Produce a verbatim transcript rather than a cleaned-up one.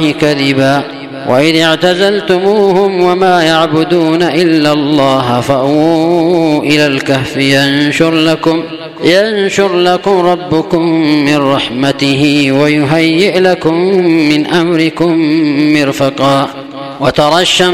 كذبا وإذ اعتزلتموهم وما يعبدون إلا الله فأووا إلى الكهف ينشر لكم, ينشر لكم ربكم من رحمته ويهيئ لكم من أمركم مرفقا. وترى الشمس